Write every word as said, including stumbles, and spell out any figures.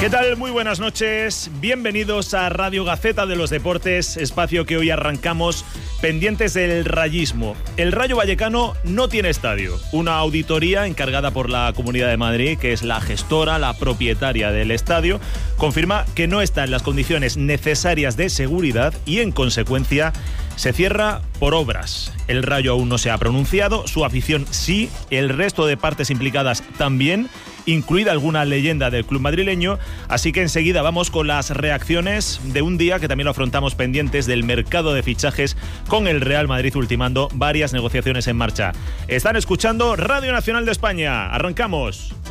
¿Qué tal? Muy buenas noches. Bienvenidos a Radio Gaceta de los Deportes, espacio que hoy arrancamos pendientes del rayismo. El Rayo Vallecano no tiene estadio. Una auditoría encargada por la Comunidad de Madrid, que es la gestora, la propietaria del estadio, confirma que no está en las condiciones necesarias de seguridad y, en consecuencia, se cierra por obras. El Rayo aún no se ha pronunciado, su afición sí, el resto de partes implicadas también, incluida alguna leyenda del club madrileño, así que enseguida vamos con las reacciones de un día que también lo afrontamos pendientes del mercado de fichajes, con el Real Madrid ultimando varias negociaciones en marcha. Están escuchando Radio Nacional de España. Arrancamos.